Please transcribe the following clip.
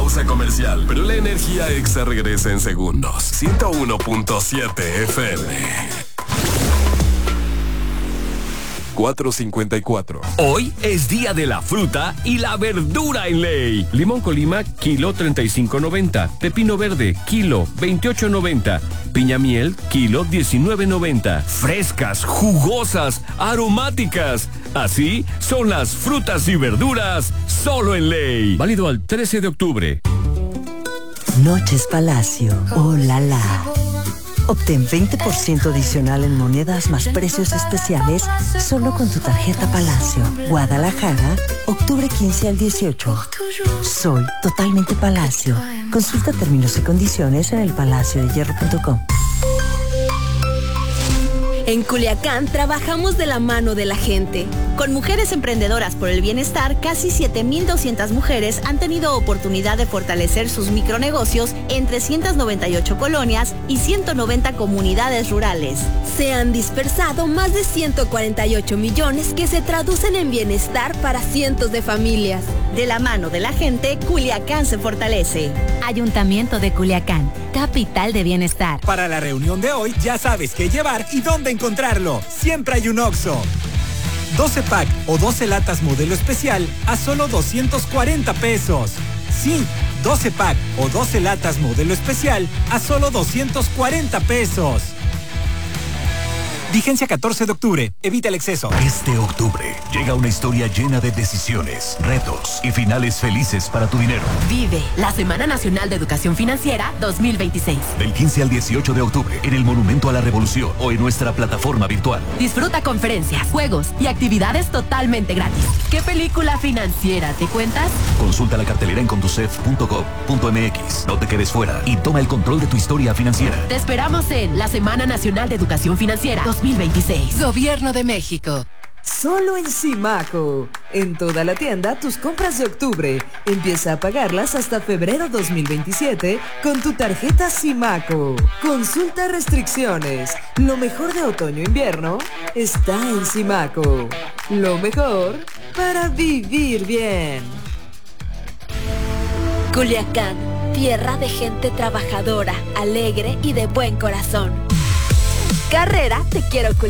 pausa comercial, pero la energía extra regresa en segundos. 101.7 FM. 454. Hoy es día de la fruta y la verdura en Ley. Limón Colima, kilo 35.90. Pepino verde, kilo 28.90. Piña miel, kilo 19.90. Frescas, jugosas, aromáticas. Así son las frutas y verduras solo en Ley. Válido al 13 de octubre. Noches Palacio. Oh la la. Obtén 20% adicional en monedas más precios especiales solo con tu tarjeta Palacio. Guadalajara, octubre 15 al 18. Soy totalmente Palacio. Consulta términos y condiciones en elpalaciodehierro.com. En Culiacán trabajamos de la mano de la gente. Con Mujeres Emprendedoras por el Bienestar, casi 7,200 mujeres han tenido oportunidad de fortalecer sus micronegocios en 398 colonias y 190 comunidades rurales. Se han dispersado más de 148 millones que se traducen en bienestar para cientos de familias. De la mano de la gente, Culiacán se fortalece. Ayuntamiento de Culiacán, capital de bienestar. Para la reunión de hoy ya sabes qué llevar y dónde encontrarlo. Siempre hay un Oxxo. 12 pack o 12 latas modelo especial a solo 240 pesos. Sí, 12 pack o 12 latas modelo especial a solo 240 pesos. Vigencia 14 de octubre. Evita el exceso. Este octubre llega una historia llena de decisiones, retos y finales felices para tu dinero. Vive la Semana Nacional de Educación Financiera 2026. Del 15 al 18 de octubre en el Monumento a la Revolución o en nuestra plataforma virtual. Disfruta conferencias, juegos y actividades totalmente gratis. ¿Qué película financiera te cuentas? Consulta la cartelera en conducef.gov.mx. No te quedes fuera y toma el control de tu historia financiera. Te esperamos en la Semana Nacional de Educación Financiera 2026. Gobierno de México. Solo en Simaco. En toda la tienda, tus compras de octubre. Empieza a pagarlas hasta febrero 2027 con tu tarjeta Simaco. Consulta restricciones. Lo mejor de otoño-invierno está en Simaco. Lo mejor para vivir bien. Culiacán, tierra de gente trabajadora, alegre y de buen corazón. Carrera, te quiero Culiacán.